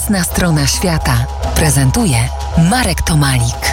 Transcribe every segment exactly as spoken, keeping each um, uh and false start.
Jasna strona świata prezentuje Marek Tomalik.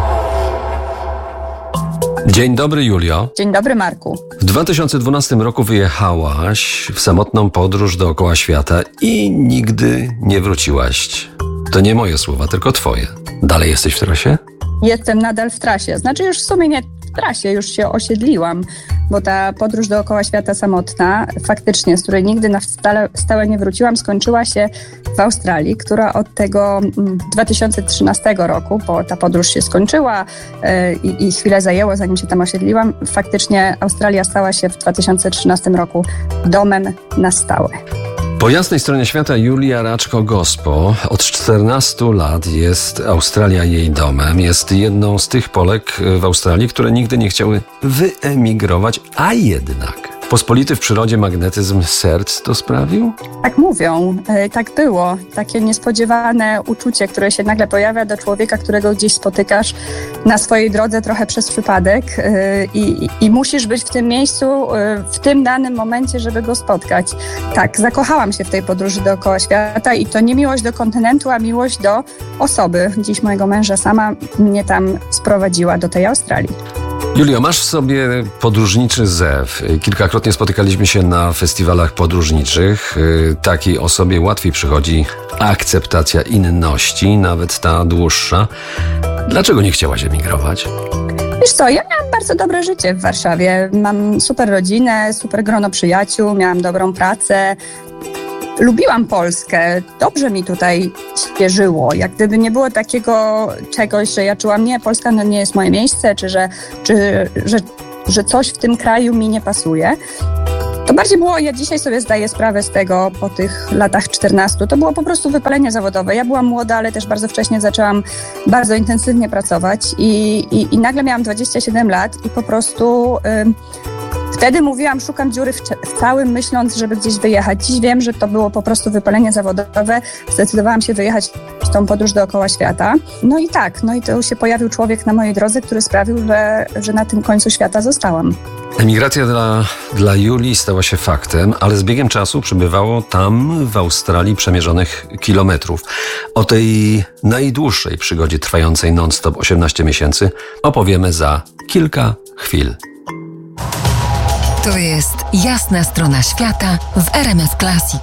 Dzień dobry, Julio. Dzień dobry, Marku. W dwa tysiące dwunastym roku wyjechałaś w samotną podróż dookoła świata i nigdy nie wróciłaś. To nie moje słowa, tylko twoje. Dalej jesteś w trasie? Jestem nadal w trasie. Znaczy już w sumie nie w trasie, już się osiedliłam, bo ta podróż dookoła świata samotna, faktycznie, z której nigdy na stale, stałe nie wróciłam, skończyła się w Australii, która od tego dwa tysiące trzynastego roku, bo ta podróż się skończyła yy, i, i chwilę zajęło, zanim się tam osiedliłam, faktycznie Australia stała się w dwa tysiące trzynastym roku domem na stałe. Po jasnej stronie świata Julia Raczko-Gospo od czternastu lat jest Australia jej domem. Jest jedną z tych Polek w Australii, które nigdy nie chciały wyemigrować, a jednak pospolity w przyrodzie magnetyzm serc to sprawił? Tak mówią, tak było. Takie niespodziewane uczucie, które się nagle pojawia do człowieka, którego gdzieś spotykasz na swojej drodze trochę przez przypadek i, i, i musisz być w tym miejscu w tym danym momencie, żeby go spotkać. Tak, zakochałam się w tej podróży dookoła świata i to nie miłość do kontynentu, a miłość do osoby. Dziś mojego męża sama mnie tam sprowadziła do tej Australii. Julio, masz w sobie podróżniczy zew. Kilkakrotnie spotykaliśmy się na festiwalach podróżniczych. Takiej osobie łatwiej przychodzi akceptacja inności, nawet ta dłuższa. Dlaczego nie chciałaś emigrować? Wiesz co, ja miałam bardzo dobre życie w Warszawie. Mam super rodzinę, super grono przyjaciół, miałam dobrą pracę. Lubiłam Polskę, dobrze mi tutaj się żyło. Jak gdyby nie było takiego czegoś, że ja czułam, nie, Polska no nie jest moje miejsce, czy, że, czy że, że coś w tym kraju mi nie pasuje. To bardziej było, ja dzisiaj sobie zdaję sprawę z tego po tych latach czternastu, to było po prostu wypalenie zawodowe. Ja byłam młoda, ale też bardzo wcześnie zaczęłam bardzo intensywnie pracować i, i, i nagle miałam dwadzieścia siedem lat i po prostu... Yy, Wtedy mówiłam, szukam dziury w, w całym, myśląc, żeby gdzieś wyjechać. Dziś wiem, że to było po prostu wypalenie zawodowe. Zdecydowałam się wyjechać w tą podróż dookoła świata. No i tak, no i to się pojawił człowiek na mojej drodze, który sprawił, że, że na tym końcu świata zostałam. Emigracja dla, dla Julii stała się faktem, ale z biegiem czasu przybywało tam w Australii przemierzonych kilometrów. O tej najdłuższej przygodzie trwającej non-stop osiemnaście miesięcy opowiemy za kilka chwil. To jest Jasna strona świata w R M F Classic.